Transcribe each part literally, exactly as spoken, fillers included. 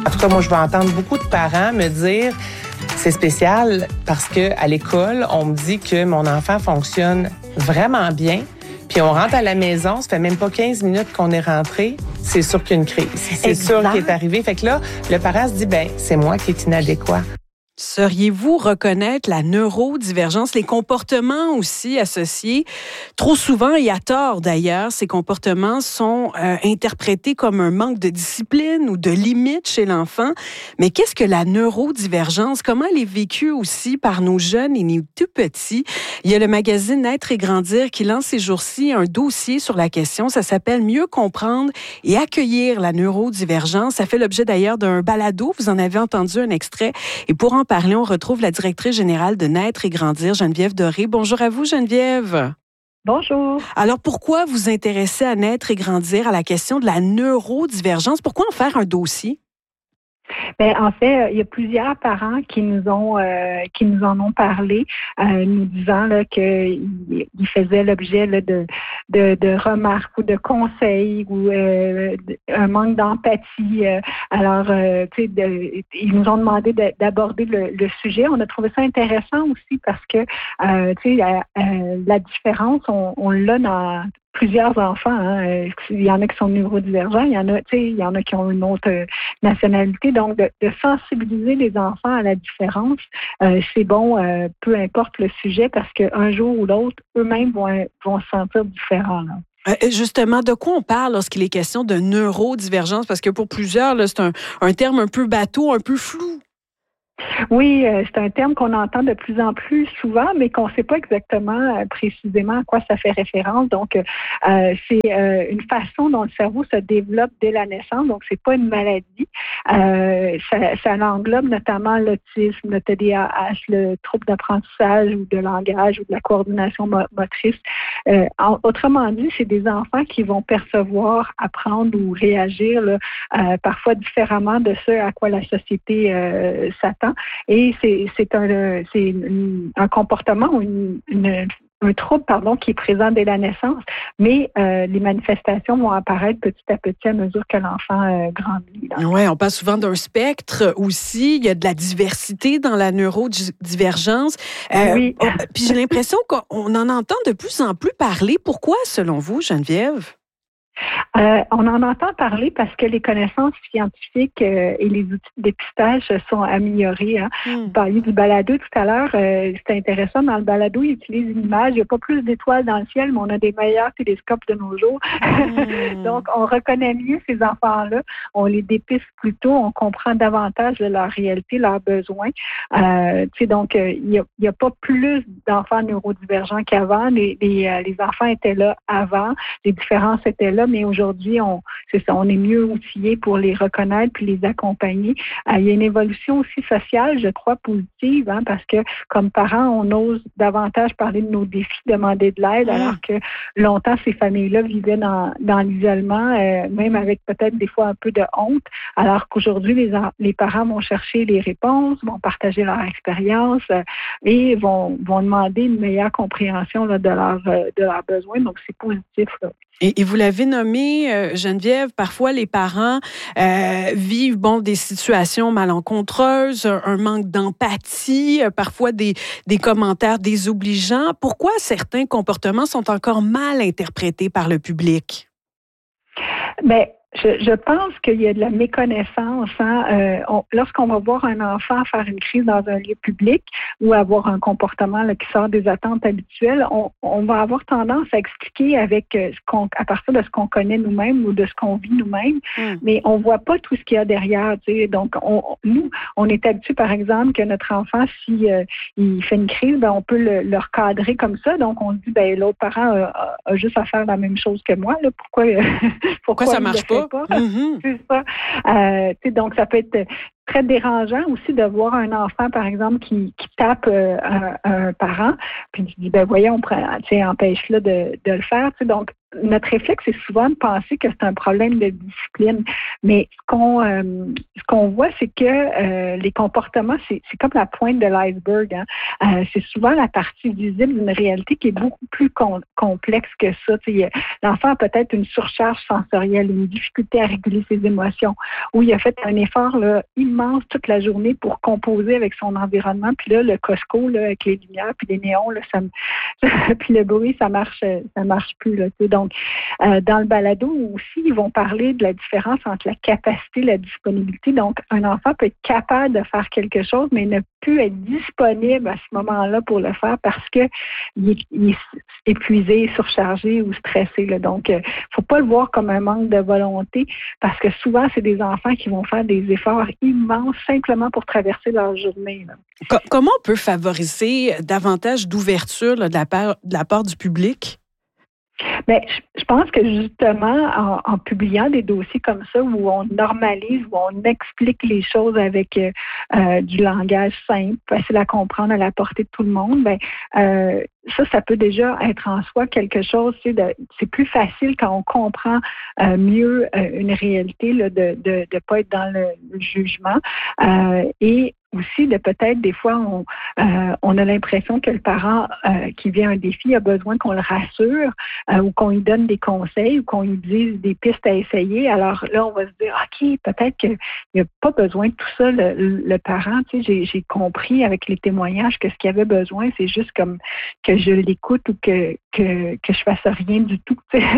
En tout cas, moi, je vais entendre beaucoup de parents me dire c'est spécial parce que à l'école, on me dit que mon enfant fonctionne vraiment bien. Puis on rentre à la maison, ça fait même pas quinze minutes qu'on est rentré, c'est sûr qu'il y a une crise. C'est Exact. sûr qu'il est arrivé. Fait que là, le parent se dit, ben c'est moi qui est inadéquat. Sauriez-vous reconnaître la neurodivergence, les comportements aussi associés? Trop souvent, et à tort d'ailleurs, ces comportements sont euh, interprétés comme un manque de discipline ou de limite chez l'enfant. Mais qu'est-ce que la neurodivergence? Comment elle est vécue aussi par nos jeunes et nos tout petits? Il y a le magazine Naître et grandir qui lance ces jours-ci un dossier sur la question. Ça s'appelle « Mieux comprendre et accueillir la neurodivergence ». Ça fait l'objet d'ailleurs d'un balado. Vous en avez entendu un extrait. Et pour en parler, on retrouve la directrice générale de Naître et grandir, Geneviève Doré. Bonjour à vous, Geneviève. Bonjour. Alors, pourquoi vous intéressez à Naître et grandir à la question de la neurodivergence? Pourquoi en faire un dossier? Bien, en fait, il y a plusieurs parents qui nous ont euh, qui nous en ont parlé, euh, nous disant là, qu'ils ils faisaient l'objet là, de, de de remarques ou de conseils ou euh, un manque d'empathie. Euh, alors, euh, tu sais, de, ils nous ont demandé de, d'aborder le, le sujet. On a trouvé ça intéressant aussi parce que euh, tu sais, euh, la différence, on, on l'a dans plusieurs enfants. Hein. Il y en a qui sont neurodivergents, il y en a, tu sais, il y en a qui ont une autre euh, nationalité. Donc, de, de sensibiliser les enfants à la différence, euh, c'est bon, euh, peu importe le sujet, parce qu'un jour ou l'autre, eux-mêmes vont, vont se sentir différents. Là. Euh, justement, de quoi on parle lorsqu'il est question de neurodivergence? Parce que pour plusieurs, là, c'est un, un terme un peu bateau, un peu flou. Oui, euh, c'est un terme qu'on entend de plus en plus souvent, mais qu'on ne sait pas exactement euh, précisément à quoi ça fait référence. Donc, euh, c'est euh, une façon dont le cerveau se développe dès la naissance. Donc, c'est pas une maladie. Euh, ça, ça englobe notamment l'autisme, le T D A H, le trouble d'apprentissage ou de langage ou de la coordination mo- motrice. Euh, en, autrement dit, c'est des enfants qui vont percevoir, apprendre ou réagir là, euh, parfois différemment de ce à quoi la société euh, s'attend. Et c'est, c'est, un, c'est une, un comportement ou une, une, un trouble pardon, qui est présent dès la naissance, mais euh, les manifestations vont apparaître petit à petit à mesure que l'enfant euh, grandit. Oui, on parle souvent d'un spectre aussi. Il y a de la diversité dans la neurodivergence. Euh, oui. on, puis j'ai l'impression qu'on en entend de plus en plus parler. Pourquoi, selon vous, Geneviève? Euh, on en entend parler parce que les connaissances scientifiques euh, et les outils de dépistage sont améliorés. Hein. Mm. Vous parliez du balado tout à l'heure. Euh, c'est intéressant. Dans le balado, ils utilisent une image. Il n'y a pas plus d'étoiles dans le ciel, mais on a des meilleurs télescopes de nos jours. Mm. Donc, on reconnaît mieux ces enfants-là. On les dépiste plus tôt. On comprend davantage de leur réalité, leurs besoins. Euh, tu sais, donc, euh, il n'y a, il y a pas plus d'enfants neurodivergents qu'avant. Les, les, euh, les enfants étaient là avant. Les différences étaient là. Mais aujourd'hui, on, c'est ça, on est mieux outillés pour les reconnaître puis les accompagner. Euh, il y a une évolution aussi sociale, je crois, positive, hein, parce que comme parents, on ose davantage parler de nos défis, demander de l'aide, mmh. alors que longtemps, ces familles-là vivaient dans, dans l'isolement, euh, même avec peut-être des fois un peu de honte, alors qu'aujourd'hui, les, les parents vont chercher les réponses, vont partager leur expérience euh, et vont, vont demander une meilleure compréhension là, de, leur, euh, de leurs besoins. Donc, c'est positif, là. Et, et vous l'avez nommé, euh, Geneviève, parfois les parents euh, vivent bon des situations malencontreuses, un, un manque d'empathie, euh, parfois des, des commentaires désobligeants. Pourquoi certains comportements sont encore mal interprétés par le public? Bien, Je, je pense qu'il y a de la méconnaissance. Hein? Euh, on, lorsqu'on va voir un enfant faire une crise dans un lieu public ou avoir un comportement là, qui sort des attentes habituelles, on, on va avoir tendance à expliquer avec euh, ce qu'on, à partir de ce qu'on connaît nous-mêmes ou de ce qu'on vit nous-mêmes, mm. mais on voit pas tout ce qu'il y a derrière. Tu sais. Donc, on, nous, on est habitué, par exemple, que notre enfant, si euh, il fait une crise, ben, on peut le, le recadrer comme ça. Donc, on se dit, ben l'autre parent a, a, a juste à faire la même chose que moi. Là. Pourquoi, pourquoi, pourquoi ça marche pas? Pas. Mm-hmm. C'est ça. Euh, donc, ça peut être très dérangeant aussi de voir un enfant, par exemple, qui, qui tape euh, un, un parent, puis tu dis, ben voyons, empêche-le de, de le faire. T'sais. Donc, notre réflexe, c'est souvent de penser que c'est un problème de discipline. Mais ce qu'on, euh, ce qu'on voit, c'est que euh, les comportements, c'est, c'est comme la pointe de l'iceberg. Hein. Euh, c'est souvent la partie visible d'une réalité qui est beaucoup plus com- complexe que ça. T'sais, l'enfant a peut-être une surcharge sensorielle, une difficulté à réguler ses émotions, ou il a fait un effort là, immense toute la journée pour composer avec son environnement. Puis là, le Costco, là, avec les lumières, puis les néons, là, ça, puis le bruit, ça marche, ça marche plus. Là, donc, euh, dans le balado aussi, ils vont parler de la différence entre la capacité et la disponibilité. Donc, un enfant peut être capable de faire quelque chose, mais ne plus être disponible à ce moment-là pour le faire parce que il est, il est épuisé, surchargé ou stressé. Là. Donc, il euh, ne faut pas le voir comme un manque de volonté parce que souvent, c'est des enfants qui vont faire des efforts immenses simplement pour traverser leur journée. Là. Comment on peut favoriser davantage d'ouverture là, de, la part, de la part du public? Bien, je pense que justement, en, en publiant des dossiers comme ça, où on normalise, où on explique les choses avec euh, du langage simple, facile à comprendre, à la portée de tout le monde, bien, euh, ça, ça peut déjà être en soi quelque chose, c'est, de, c'est plus facile quand on comprend euh, mieux euh, une réalité, là, de de de pas être dans le, le jugement. Euh, et aussi, de peut-être, des fois, on, euh, on a l'impression que le parent euh, qui vit un défi a besoin qu'on le rassure euh, ou qu'on lui donne des conseils ou qu'on lui dise des pistes à essayer. Alors là, on va se dire, OK, peut-être qu'il n'y a pas besoin de tout ça, le, le parent. Tu sais, j'ai, j'ai compris avec les témoignages que ce qu'il avait besoin, c'est juste comme que je l'écoute ou que, que, que je fasse rien du tout.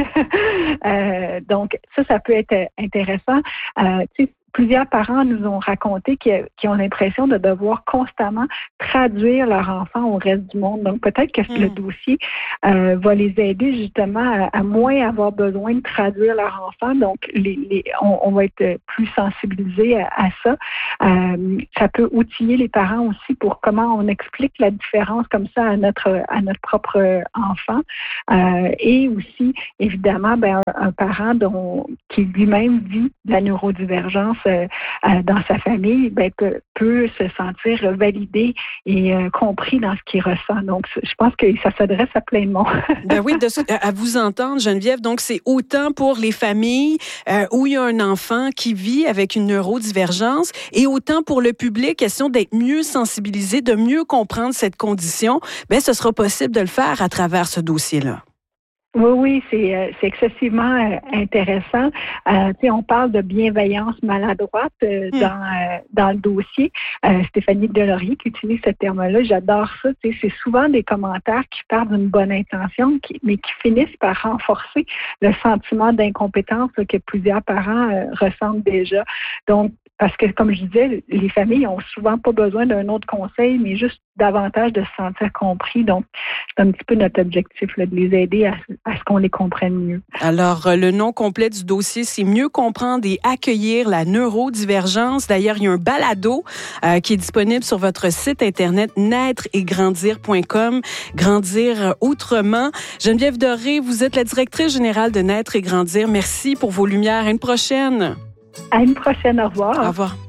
euh, donc, ça, ça peut être intéressant. Euh, tu sais, plusieurs parents nous ont raconté qu'ils, qu'ils ont l'impression de devoir constamment traduire leur enfant au reste du monde. Donc, peut-être que mmh. le dossier euh, va les aider justement à, à moins avoir besoin de traduire leur enfant. Donc, les, les, on, on va être plus sensibilisés à, à ça. Euh, ça peut outiller les parents aussi pour comment on explique la différence comme ça à notre à notre propre enfant. Euh, et aussi, évidemment, ben, un, un parent dont, qui lui-même vit de la neurodivergence Euh, euh, dans sa famille, ben, peut, peut se sentir validé et euh, compris dans ce qu'il ressent. Donc, je pense que ça s'adresse à plein de monde. Ben oui, de, à vous entendre, Geneviève, donc c'est autant pour les familles euh, où il y a un enfant qui vit avec une neurodivergence et autant pour le public, question d'être mieux sensibilisé, de mieux comprendre cette condition, ben ce sera possible de le faire à travers ce dossier-là. Oui, oui, c'est, euh, c'est excessivement euh, intéressant. Euh, tu sais, on parle de bienveillance maladroite euh, mmh. dans euh, dans le dossier. Euh, Stéphanie Delaurier qui utilise ce terme-là, j'adore ça. Tu sais, c'est souvent des commentaires qui partent d'une bonne intention, qui, mais qui finissent par renforcer le sentiment d'incompétence là, que plusieurs parents euh, ressentent déjà. Donc, parce que, comme je disais, les familles ont souvent pas besoin d'un autre conseil, mais juste davantage de se sentir compris. Donc, c'est un petit peu notre objectif, là, de les aider à, à ce qu'on les comprenne mieux. Alors, le nom complet du dossier, c'est Mieux comprendre et accueillir la neurodivergence. D'ailleurs, il y a un balado euh, qui est disponible sur votre site Internet naître et grandir point com. Grandir autrement. Geneviève Doré, vous êtes la directrice générale de Naître et grandir. Merci pour vos lumières. À une prochaine. À une prochaine. Au revoir. Au revoir.